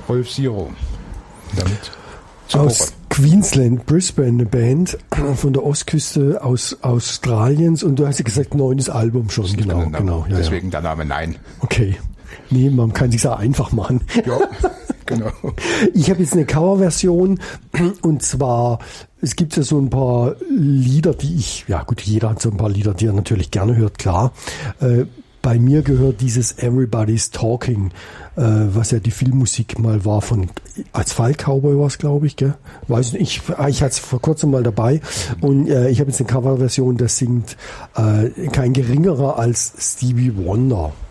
Wolf Zero. Damit aus Queensland, Brisbane, eine Band von der Ostküste aus Australiens, und du hast ja gesagt, 9. Album schon, genau. Ja, deswegen der Name Nein. Okay. Nee, man kann sich auch einfach machen. Ja, genau. Ich habe jetzt eine Coverversion, und zwar, es gibt ja so ein paar Lieder, jeder hat so ein paar Lieder, die er natürlich gerne hört, klar. Bei mir gehört dieses Everybody's Talking, was ja die Filmmusik mal war als Fall-Cowboy war es, glaube ich, gell? Weiß nicht, ich hatte es vor kurzem mal dabei, und ich habe jetzt eine Coverversion, das singt kein geringerer als Stevie Wonder.